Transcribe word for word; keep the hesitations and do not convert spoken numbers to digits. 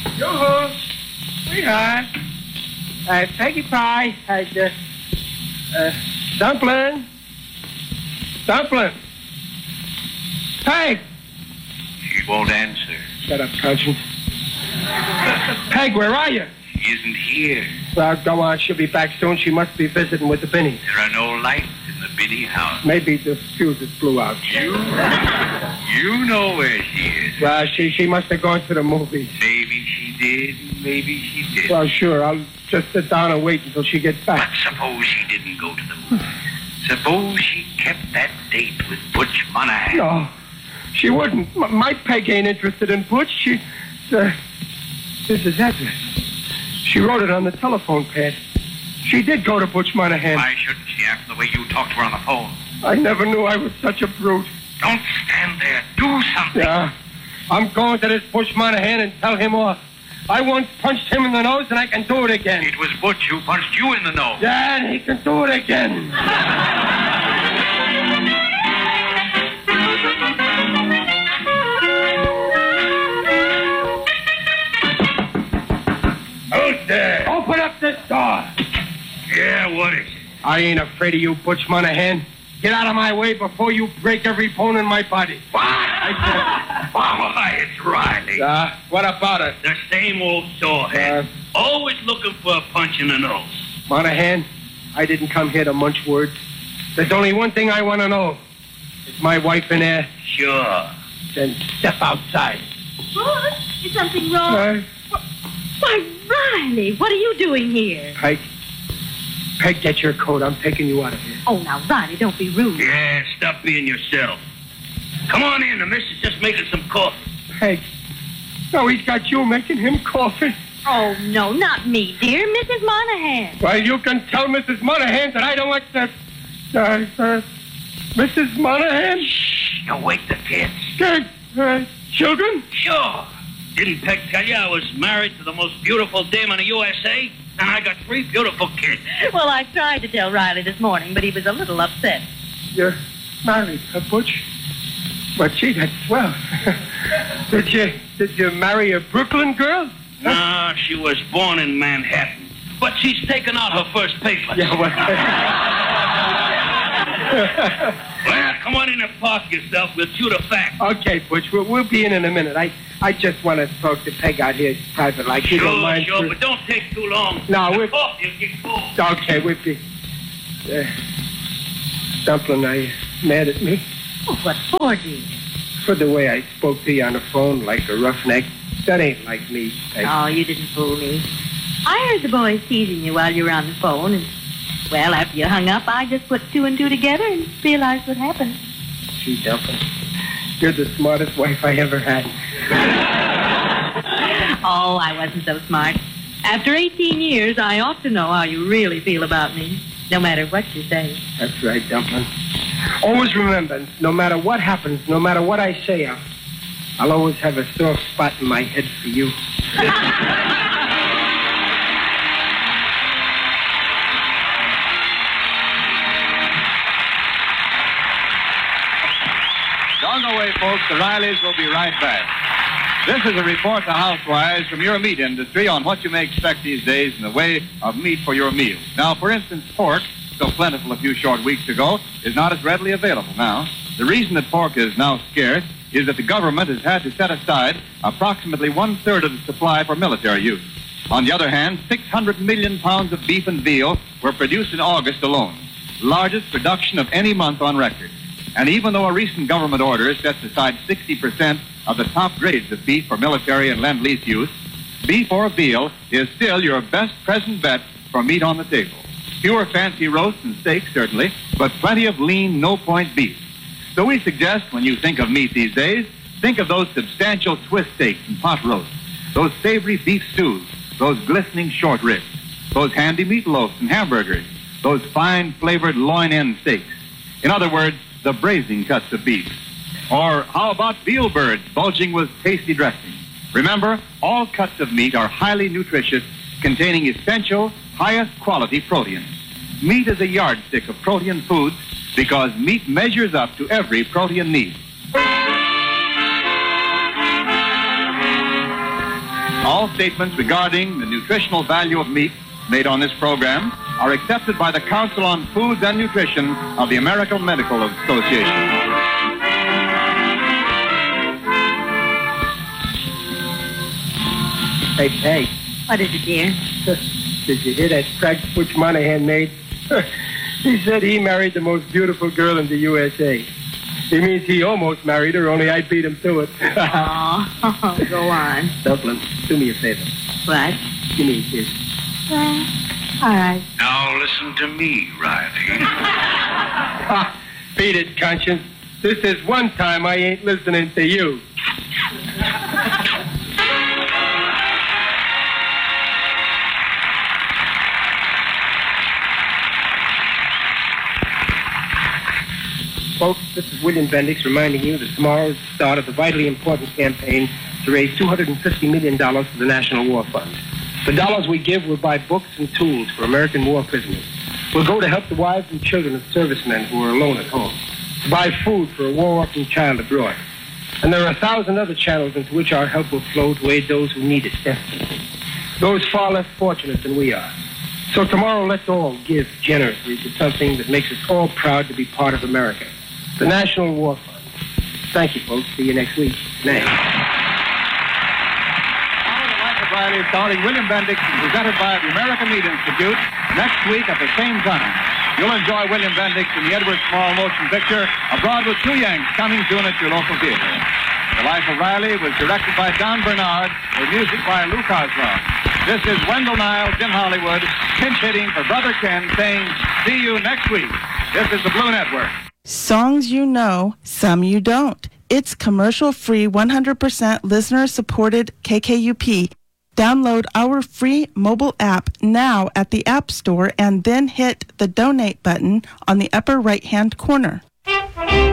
Yoo-hoo. Sweetheart. Uh, Peggy Pie. Uh, uh, dumpling. Dumpling. Peg. She won't answer. Shut up, Sergeant. Peg, where are you? She isn't here. Well, go on. She'll be back soon. She must be visiting with the Binnies. There are no lights in the Binny house. Maybe the fuses blew out. You? You know where she is. Well, she, she must have gone to the movies. Maybe she did. Maybe she did. Well, sure. I'll just sit down and wait until she gets back. But suppose she didn't go to the movies. Suppose she kept that date with Butch Monahan. No, she wouldn't. M- my Peg ain't interested in Butch. She... Uh, this is address. She wrote it on the telephone pad. She did go to Butch Monahan. Why shouldn't she, after the way you talked to her on the phone? I never knew I was such a brute. Don't stand there. Do something. Yeah. I'm going to this Butch Monahan and tell him off. I once punched him in the nose, and I can do it again. It was Butch who punched you in the nose. Yeah, and he can do it again. Who's there? Open up this door. Yeah, what is it? I ain't afraid of you, Butch Monahan. Get out of my way before you break every bone in my body. What? I Why, it's Riley. said, uh, what about it? The same old sawhead. Uh, Always looking for a punch in the nose. Monahan, I didn't come here to munch words. There's only one thing I want to know. Is my wife in there? Sure. Then step outside. What? Is something wrong? Uh, Why, Riley, what are you doing here? Peg, Peg, get your coat. I'm taking you out of here. Oh, now, Riley, don't be rude. Yeah, stop being yourself. Come on in. The missus just making some coffee. Peg, no, he's got you making him coffee. Oh, no, not me, dear. Missus Monahan. Well, you can tell Missus Monahan that I don't want to... Uh, uh, Missus Monahan? Shh, you wake the kids. Uh, uh, children? Sure. Didn't Peck tell you I was married to the most beautiful dame in the U S A? And I got three beautiful kids. Well, I tried to tell Riley this morning, but he was a little upset. You're married, huh, Butch? But gee, that's swell. did you did you marry a Brooklyn girl? No, she was born in Manhattan. But she's taken out her first paper. Yeah, well... Well, come on in and park yourself. We'll chew the facts. Okay, Butch, we'll, we'll be in in a minute. I, I just want to talk to Peg out here private, like you don't Sure, mind. sure, for- but don't take too long. No, the we're- coffee will get cold. Okay, we'll be... Uh, Dumpling, are you mad at me? Oh, what for, dear? For the way I spoke to you on the phone like a roughneck. That ain't like me, Peg. Oh, you didn't fool me. I heard the boys teasing you while you were on the phone, and, well, after you hung up, I just put two and two together and realized what happened. Gee, Dumpling, you're the smartest wife I ever had. Oh, I wasn't so smart. After eighteen years, I ought to know how you really feel about me, no matter what you say. That's right, Dumpling. Always remember, no matter what happens, no matter what I say, I'll, I'll always have a soft spot in my head for you. Don't go away, folks. The Rileys will be right back. This is a report to housewives from your meat industry on what you may expect these days in the way of meat for your meals. Now, for instance, pork, so plentiful a few short weeks ago, is not as readily available now. The reason that pork is now scarce is that the government has had to set aside approximately one-third of the supply for military use. On the other hand, six hundred million pounds of beef and veal were produced in August alone, the largest production of any month on record. And even though a recent government order sets aside sixty percent of the top grades of beef for military and lend-lease use, beef or veal is still your best present bet for meat on the table. Fewer fancy roasts and steaks, certainly, but plenty of lean, no-point beef. So we suggest when you think of meat these days, think of those substantial Swiss steaks and pot roasts, those savory beef stews, those glistening short ribs, those handy meatloafs and hamburgers, those fine flavored loin end steaks. In other words, the braising cuts of beef. Or how about veal birds bulging with tasty dressing? Remember, all cuts of meat are highly nutritious, containing essential, highest quality protein. Meat is a yardstick of protein foods because meat measures up to every protein need. All statements regarding the nutritional value of meat made on this program are accepted by the Council on Foods and Nutrition of the American Medical Association. Hey, hey, What is it, dear? did you hear that crack Butch Monahan made? He said he married the most beautiful girl in the U S A. He means he almost married her, only I beat him to it. Oh, go on. Dublin, do me a favor. What? Give me a kiss. Well, all right. Now listen to me, Riley. Ah, beat it, Conscience. This is one time I ain't listening to you. Folks, this is William Bendix reminding you that tomorrow is the start of the vitally important campaign to raise two hundred fifty million dollars for the National War Fund. The dollars we give will buy books and tools for American war prisoners. Will go to help the wives and children of servicemen who are alone at home. To buy food for a war-orphaned child abroad. And there are a thousand other channels into which our help will flow to aid those who need it desperately. Those far less fortunate than we are. So tomorrow, let's all give generously to something that makes us all proud to be part of America. The National War Fund. Thank you, folks. See you next week. Nay. Now, The Life of Riley, starring William Bendix, is presented by the American Meat Institute next week at the same time. You'll enjoy William Bendix in the Edward Small motion picture, Abroad with Two Yanks, coming soon at your local theater. The Life of Riley was directed by Don Bernard, with music by Lou Kozlov. This is Wendell Niles in Hollywood, pinch hitting for Brother Ken, saying, see you next week. This is the Blue Network. Songs you know, some you don't. It's commercial-free, one hundred percent listener-supported K K U P. Download our free mobile app now at the App Store and then hit the donate button on the upper right-hand corner.